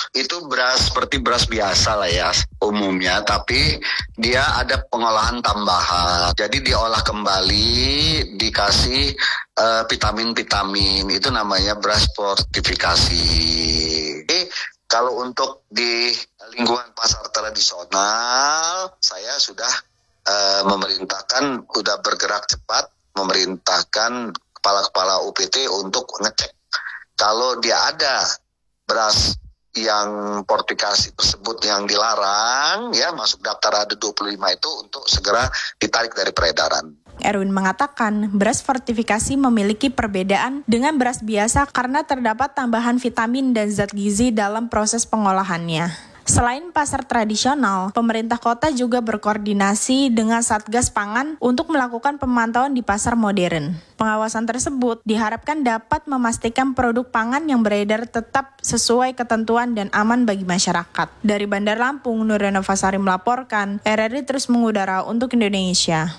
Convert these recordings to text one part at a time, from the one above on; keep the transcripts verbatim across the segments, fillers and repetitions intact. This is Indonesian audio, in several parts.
itu beras seperti beras biasa lah ya umumnya, tapi dia ada pengolahan tambahan. Jadi diolah kembali, dikasih uh, vitamin-vitamin, itu namanya beras fortifikasi. Jadi kalau untuk di lingkungan pasar tradisional, saya sudah uh, memerintahkan, sudah bergerak cepat, memerintahkan kepala-kepala U P T untuk ngecek. Kalau dia ada beras yang fortifikasi tersebut yang dilarang, ya masuk daftar ada dua puluh lima itu untuk segera ditarik dari peredaran. Erwin mengatakan beras fortifikasi memiliki perbedaan dengan beras biasa karena terdapat tambahan vitamin dan zat gizi dalam proses pengolahannya. Selain pasar tradisional, pemerintah kota juga berkoordinasi dengan Satgas Pangan untuk melakukan pemantauan di pasar modern. Pengawasan tersebut diharapkan dapat memastikan produk pangan yang beredar tetap sesuai ketentuan dan aman bagi masyarakat. Dari Bandar Lampung, Nurena Fasari melaporkan, R R I terus mengudara untuk Indonesia.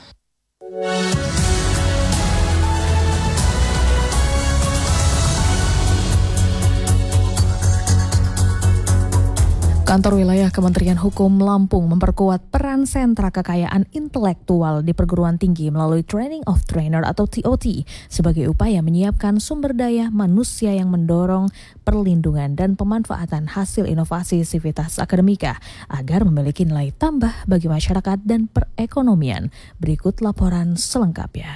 Kantor Wilayah Kementerian Hukum Lampung memperkuat peran sentra kekayaan intelektual di perguruan tinggi melalui Training of Trainer atau T O T sebagai upaya menyiapkan sumber daya manusia yang mendorong perlindungan dan pemanfaatan hasil inovasi sivitas akademika agar memiliki nilai tambah bagi masyarakat dan perekonomian. Berikut laporan selengkapnya.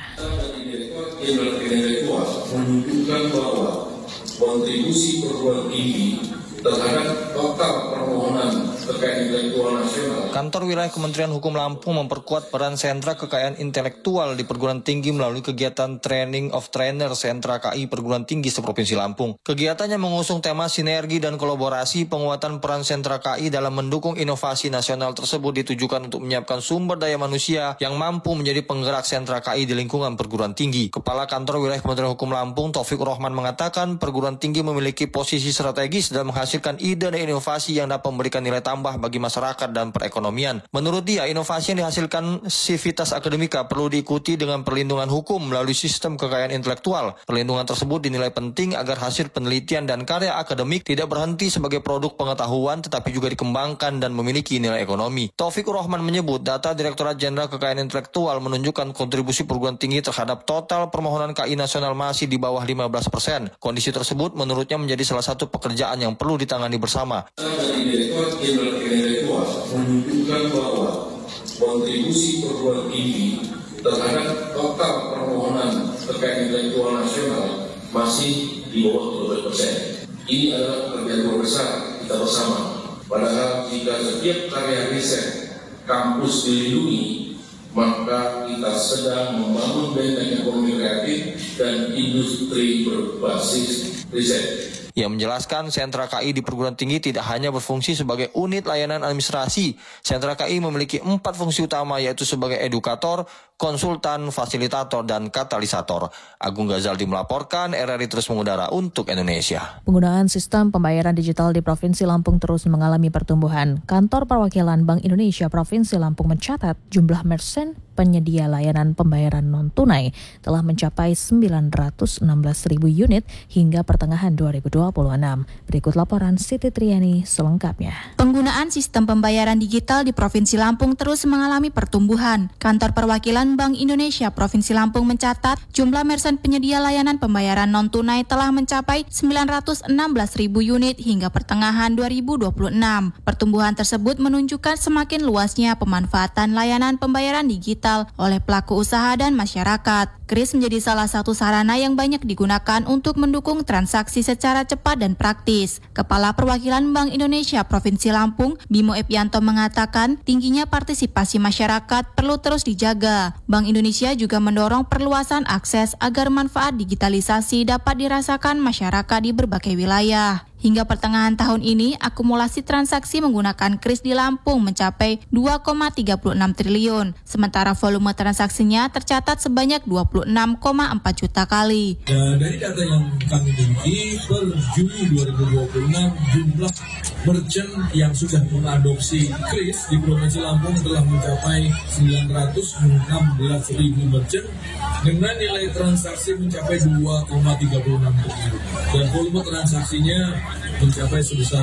Menunjukkan bahwa kontribusi perguruan tinggi terhadap total permohonan terkait intelektual nasional. Kantor Wilayah Kementerian Hukum Lampung memperkuat peran sentra kekayaan intelektual di perguruan tinggi melalui kegiatan Training of Trainer Sentra K I Perguruan Tinggi seprovinsi Lampung. Kegiatannya mengusung tema sinergi dan kolaborasi. Penguatan peran sentra K I dalam mendukung inovasi nasional tersebut ditujukan untuk menyiapkan sumber daya manusia yang mampu menjadi penggerak sentra K I di lingkungan perguruan tinggi. Kepala Kantor Wilayah Kementerian Hukum Lampung, Taufik Rohman, mengatakan perguruan tinggi memiliki posisi strategis dalam menghasilkan ide dan inovasi yang dapat memberikan nilai tambah bagi masyarakat dan perekonomian. Menurut dia, inovasi yang dihasilkan sivitas akademika perlu diikuti dengan perlindungan hukum melalui sistem kekayaan intelektual. Perlindungan tersebut dinilai penting agar hasil penelitian dan karya akademik tidak berhenti sebagai produk pengetahuan tetapi juga dikembangkan dan memiliki nilai ekonomi. Taufik Rohman menyebut data Direktorat Jenderal Kekayaan Intelektual menunjukkan kontribusi perguruan tinggi terhadap total permohonan K I nasional masih di bawah lima belas persen. Kondisi tersebut menurutnya menjadi salah satu pekerjaan yang perlu ditangani bersama. Dari Direktorat Jenderal Kekayaan Intelektual menunjukkan bahwa kontribusi perguruan tinggi terhadap total permohonan terkait intelektual nasional masih di bawah dua belas persen. Ini adalah pekerjaan besar kita bersama. Padahal jika setiap karya riset kampus dilindungi, maka kita sedang membangun benteng ekonomi kreatif dan industri berbasis riset. Ia menjelaskan sentra K I di perguruan tinggi tidak hanya berfungsi sebagai unit layanan administrasi. Sentra K I memiliki empat fungsi utama, yaitu sebagai edukator, konsultan, fasilitator, dan katalisator. Agung Ghazaldi melaporkan, R R I terus mengudara untuk Indonesia. Penggunaan sistem pembayaran digital di Provinsi Lampung terus mengalami pertumbuhan. Kantor Perwakilan Bank Indonesia Provinsi Lampung mencatat jumlah merchant penyedia layanan pembayaran non-tunai telah mencapai sembilan ratus enam belas ribu unit hingga pertengahan dua ribu dua puluh enam. Berikut laporan Siti Triani selengkapnya. Penggunaan sistem pembayaran digital di Provinsi Lampung terus mengalami pertumbuhan. Kantor Perwakilan Bank Indonesia Provinsi Lampung mencatat jumlah merchant penyedia layanan pembayaran non-tunai telah mencapai sembilan ratus enam belas ribu unit hingga pertengahan dua ribu dua puluh enam. Pertumbuhan tersebut menunjukkan semakin luasnya pemanfaatan layanan pembayaran digital oleh pelaku usaha dan masyarakat. Kris menjadi salah satu sarana yang banyak digunakan untuk mendukung transaksi secara cepat dan praktis. Kepala Perwakilan Bank Indonesia Provinsi Lampung, Bimo Epianto, mengatakan tingginya partisipasi masyarakat perlu terus dijaga. Bank Indonesia juga mendorong perluasan akses agar manfaat digitalisasi dapat dirasakan masyarakat di berbagai wilayah. Hingga pertengahan tahun ini, akumulasi transaksi menggunakan kris di Lampung mencapai dua koma tiga enam triliun, sementara volume transaksinya tercatat sebanyak dua puluh enam koma empat juta kali. Ya, dari data yang kami miliki, per Juni dua ribu dua puluh enam, jumlah merchant yang sudah mengadopsi kris di Provinsi Lampung telah mencapai sembilan ratus enam belas ribu merchant dengan nilai transaksi mencapai dua koma tiga enam triliun. Dan volume transaksinya mencapai sebesar